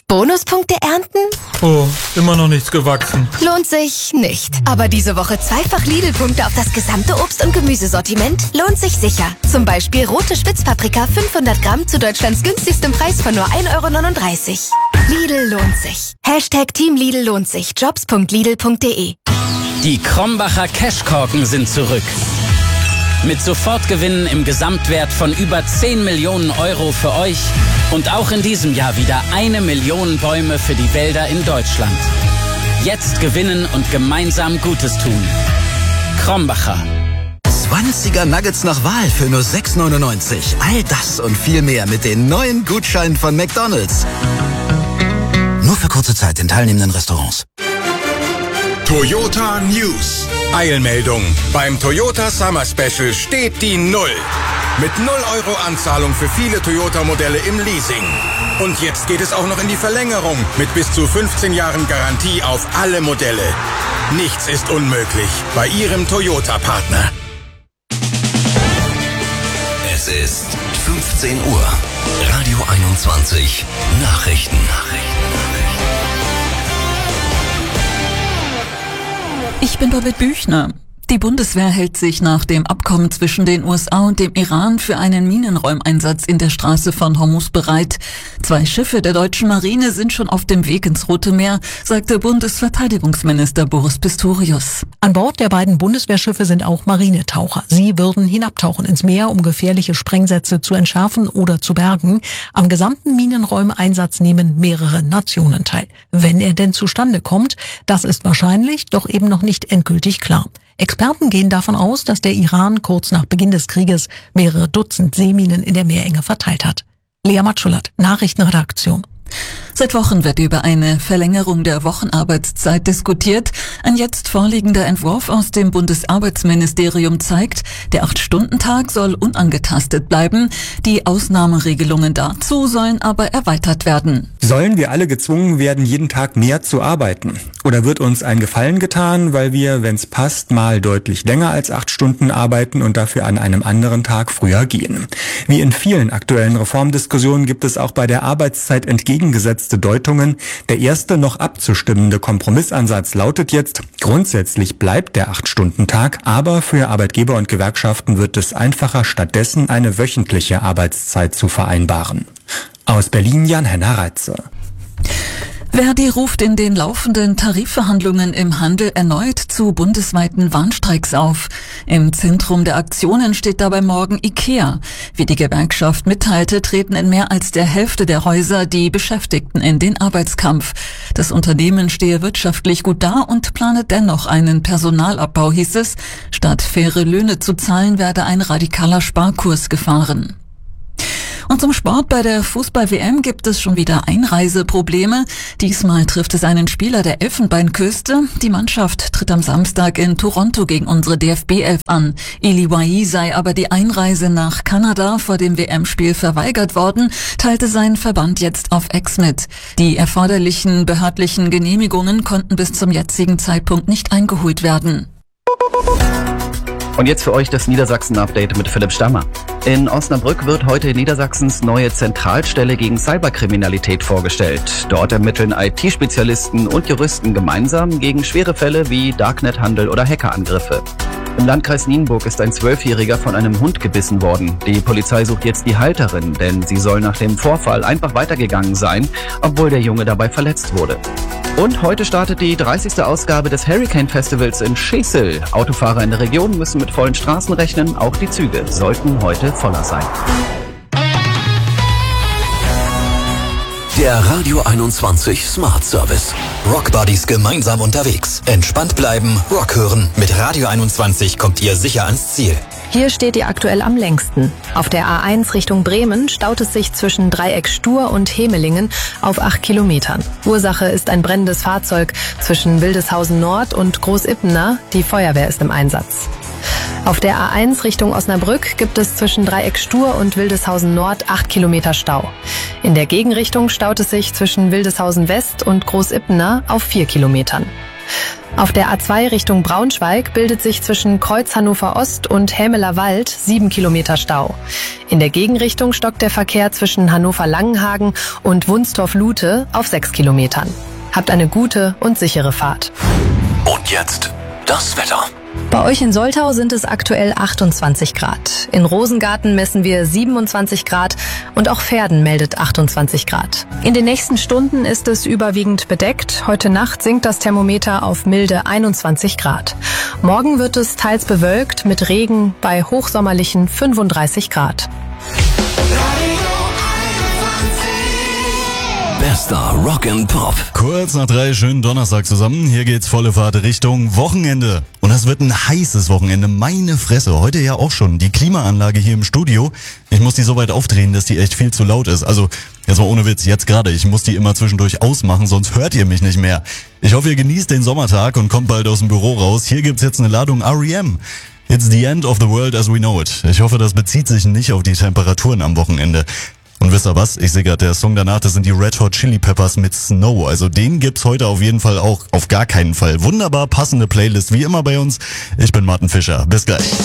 Bonuspunkte ernten? Oh, immer noch nichts gewachsen. Lohnt sich nicht. Aber diese Woche zweifach Lidl-Punkte auf das gesamte Obst- und Gemüsesortiment lohnt sich sicher. Zum Beispiel rote Spitzpaprika 500 Gramm zu Deutschlands günstigstem Preis von nur 1,39 €. Lidl lohnt sich. #Team Lidl lohnt sich. Jobs.lidl.de. Die Krombacher Cashkorken sind zurück. Mit Sofortgewinnen im Gesamtwert von über 10 Millionen € für euch und auch in diesem Jahr wieder 1 Million Bäume für die Wälder in Deutschland. Jetzt gewinnen und gemeinsam Gutes tun. Krombacher. 20er Nuggets nach Wahl für nur 6,99 €. All das und viel mehr mit den neuen Gutscheinen von McDonald's. Nur für kurze Zeit in teilnehmenden Restaurants. Toyota News. Eilmeldung. Beim Toyota Summer Special steht die 0. Mit 0 € Anzahlung für viele Toyota-Modelle im Leasing. Und jetzt geht es auch noch in die Verlängerung mit bis zu 15 Jahren Garantie auf alle Modelle. Nichts ist unmöglich bei Ihrem Toyota-Partner. Es ist 15 Uhr. Radio 21. Nachrichten. Ich bin David Büchner. Die Bundeswehr hält sich nach dem Abkommen zwischen den USA und dem Iran für einen Minenräumeinsatz in der Straße von Hormuz bereit. 2 Schiffe der deutschen Marine sind schon auf dem Weg ins Rote Meer, sagte Bundesverteidigungsminister Boris Pistorius. An Bord der beiden Bundeswehrschiffe sind auch Marinetaucher. Sie würden hinabtauchen ins Meer, um gefährliche Sprengsätze zu entschärfen oder zu bergen. Am gesamten Minenräumeinsatz nehmen mehrere Nationen teil. Wenn er denn zustande kommt, das ist wahrscheinlich, doch eben noch nicht endgültig klar. Experten gehen davon aus, dass der Iran kurz nach Beginn des Krieges mehrere Dutzend Seeminen in der Meerenge verteilt hat. Lea Matschulat, Nachrichtenredaktion. Seit Wochen wird über eine Verlängerung der Wochenarbeitszeit diskutiert. Ein jetzt vorliegender Entwurf aus dem Bundesarbeitsministerium zeigt, der 8-Stunden-Tag soll unangetastet bleiben. Die Ausnahmeregelungen dazu sollen aber erweitert werden. Sollen wir alle gezwungen werden, jeden Tag mehr zu arbeiten? Oder wird uns ein Gefallen getan, weil wir, wenn's passt, mal deutlich länger als 8 Stunden arbeiten und dafür an einem anderen Tag früher gehen? Wie in vielen aktuellen Reformdiskussionen gibt es auch bei der Arbeitszeit entgegengesetzte Deutungen. Der erste noch abzustimmende Kompromissansatz lautet jetzt, grundsätzlich bleibt der 8-Stunden-Tag, aber für Arbeitgeber und Gewerkschaften wird es einfacher, stattdessen eine wöchentliche Arbeitszeit zu vereinbaren. Aus Berlin Jan-Henner Reitze. Verdi ruft in den laufenden Tarifverhandlungen im Handel erneut zu bundesweiten Warnstreiks auf. Im Zentrum der Aktionen steht dabei morgen IKEA. Wie die Gewerkschaft mitteilte, treten in mehr als der Hälfte der Häuser die Beschäftigten in den Arbeitskampf. Das Unternehmen stehe wirtschaftlich gut da und plane dennoch einen Personalabbau, hieß es. Statt faire Löhne zu zahlen, werde ein radikaler Sparkurs gefahren. Und zum Sport: Bei der Fußball-WM gibt es schon wieder Einreiseprobleme. Diesmal trifft es einen Spieler der Elfenbeinküste. Die Mannschaft tritt am Samstag in Toronto gegen unsere DFB-11 an. Eli Wahi sei aber die Einreise nach Kanada vor dem WM-Spiel verweigert worden, teilte sein Verband jetzt auf X mit. Die erforderlichen behördlichen Genehmigungen konnten bis zum jetzigen Zeitpunkt nicht eingeholt werden. Und jetzt für euch das Niedersachsen-Update mit Philipp Stammer. In Osnabrück wird heute Niedersachsens neue Zentralstelle gegen Cyberkriminalität vorgestellt. Dort ermitteln IT-Spezialisten und Juristen gemeinsam gegen schwere Fälle wie Darknet-Handel oder Hackerangriffe. Im Landkreis Nienburg ist ein 12-Jähriger von einem Hund gebissen worden. Die Polizei sucht jetzt die Halterin, denn sie soll nach dem Vorfall einfach weitergegangen sein, obwohl der Junge dabei verletzt wurde. Und heute startet die 30. Ausgabe des Hurricane Festivals in Schesel. Autofahrer in der Region müssen mit vollen Straßen rechnen, auch die Züge sollten heute voller sein. Der Radio 21 Smart Service. Rock Buddies gemeinsam unterwegs. Entspannt bleiben, Rock hören. Mit Radio 21 kommt ihr sicher ans Ziel. Hier steht ihr aktuell am längsten. Auf der A1 Richtung Bremen staut es sich zwischen Dreieck Stur und Hemelingen auf 8 Kilometern. Ursache ist ein brennendes Fahrzeug zwischen Wildeshausen Nord und Großippener. Die Feuerwehr ist im Einsatz. Auf der A1 Richtung Osnabrück gibt es zwischen Dreieck Stur und Wildeshausen Nord 8 Kilometer Stau. In der Gegenrichtung staut es sich zwischen Wildeshausen West und Großippener auf 4 Kilometern. Auf der A2 Richtung Braunschweig bildet sich zwischen Kreuz Hannover Ost und Hämeler Wald 7 Kilometer Stau. In der Gegenrichtung stockt der Verkehr zwischen Hannover-Langenhagen und Wunstorf-Lute auf 6 Kilometern. Habt eine gute und sichere Fahrt. Und jetzt das Wetter. Bei euch in Soltau sind es aktuell 28 Grad. In Rosengarten messen wir 27 Grad und auch Verden meldet 28 Grad. In den nächsten Stunden ist es überwiegend bedeckt. Heute Nacht sinkt das Thermometer auf milde 21 Grad. Morgen wird es teils bewölkt mit Regen bei hochsommerlichen 35 Grad. Bester Rock and Pop. Kurz nach 3, schönen Donnerstag zusammen. Hier geht's volle Fahrt Richtung Wochenende. Und das wird ein heißes Wochenende. Meine Fresse. Heute ja auch schon. Die Klimaanlage hier im Studio. Ich muss die so weit aufdrehen, dass die echt viel zu laut ist. Also, jetzt mal ohne Witz. Jetzt gerade. Ich muss die immer zwischendurch ausmachen, sonst hört ihr mich nicht mehr. Ich hoffe, ihr genießt den Sommertag und kommt bald aus dem Büro raus. Hier gibt's jetzt eine Ladung R.E.M. It's the end of the world as we know it. Ich hoffe, das bezieht sich nicht auf die Temperaturen am Wochenende. Und wisst ihr was? Ich sehe gerade, der Song danach, das sind die Red Hot Chili Peppers mit Snow. Also den gibt's heute auf jeden Fall auch auf gar keinen Fall. Wunderbar passende Playlist, wie immer bei uns. Ich bin Martin Fischer. Bis gleich.